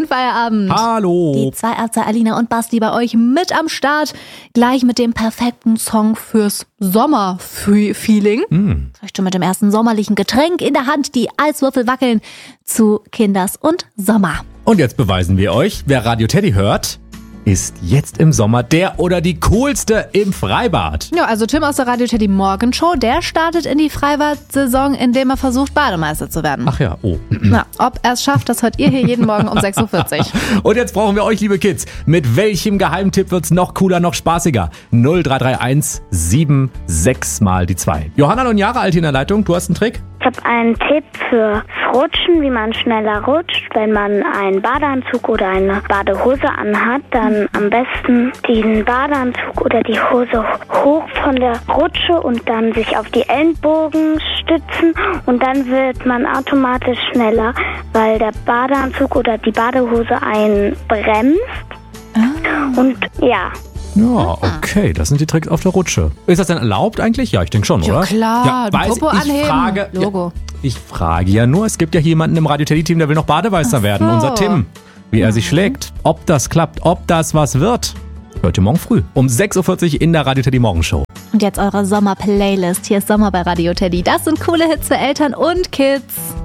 Moin Feierabend. Hallo. Die zwei Ärzte Alina und Basti bei euch mit am Start. Gleich mit dem perfekten Song fürs Sommerfeeling. Vielleicht schon mit dem ersten sommerlichen Getränk in der Hand, die Eiswürfel wackeln zu Kinders und Sommer. Und jetzt beweisen wir euch, wer Radio Teddy hört, ist jetzt im Sommer der oder die coolste im Freibad. Ja, also Tim aus der Radio Teddy Morgenshow, der startet in die Freibad-Saison, indem er versucht, Bademeister zu werden. Ach ja, oh. Na, ob er es schafft, das hört ihr hier jeden Morgen um 6.40 Uhr. Und jetzt brauchen wir euch, liebe Kids. Mit welchem Geheimtipp wird's noch cooler, noch spaßiger? 0331 76 mal die 2. Johanna, 9 Jahre alt hier in der Leitung. Du hast einen Trick? Ich habe einen Tipp fürs Rutschen, wie man schneller rutscht. Wenn man einen Badeanzug oder eine Badehose anhat, dann am besten den Badeanzug oder die Hose hoch von der Rutsche und dann sich auf die Ellenbogen stützen und dann wird man automatisch schneller, weil der Badeanzug oder die Badehose einen bremst. Und ja. Ja, okay, das sind die Tricks auf der Rutsche. Ist das denn erlaubt eigentlich? Ja, ich denke schon, Ja, oder? klar, Ja, die weiß Popo ich, anheben, frage, Logo. Ja, ich frage ja nur, es gibt ja hier jemanden im Radio Teddy Team, der will noch Bademeister werden. Unser Tim. Wie er sich schlägt, ob das klappt, ob das was wird. Hört ihr morgen früh um 6.40 Uhr in der Radio Teddy Morgenshow. Und jetzt eure Sommer-Playlist. Hier ist Sommer bei Radio Teddy. Das sind coole Hits für Eltern und Kids.